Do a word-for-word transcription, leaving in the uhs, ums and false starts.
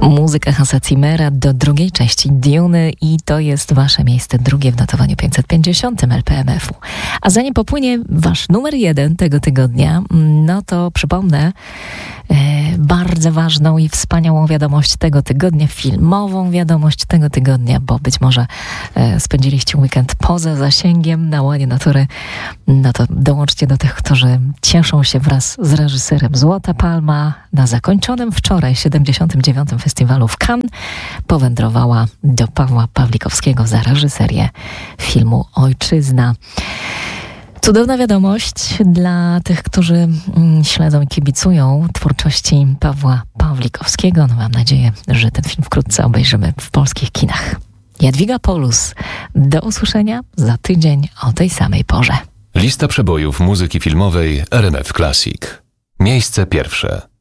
Muzyka Hansa Zimmera do drugiej części Duny i to jest wasze miejsce drugie w notowaniu pięćset pięćdziesiątym L P M F u. A zanim popłynie wasz numer jeden tego tygodnia, no to przypomnę e, bardzo ważną i wspaniałą wiadomość tego tygodnia, filmową wiadomość tego tygodnia, bo być może e, spędziliście weekend poza zasięgiem na łonie natury, no to dołączcie do tych, którzy cieszą się wraz z reżyserem. Złota Palma na zakończonym wczoraj siedemdziesiątym dziewiątym Festiwalu w Cannes powędrowała do Pawła Pawlikowskiego za reżyserię filmu Ojczyzna. Cudowna wiadomość dla tych, którzy mm, śledzą i kibicują twórczości Pawła Pawlikowskiego. No mam nadzieję, że ten film wkrótce obejrzymy w polskich kinach. Jadwiga Polus. Do usłyszenia za tydzień o tej samej porze. Lista przebojów muzyki filmowej R M F Classic. Miejsce pierwsze.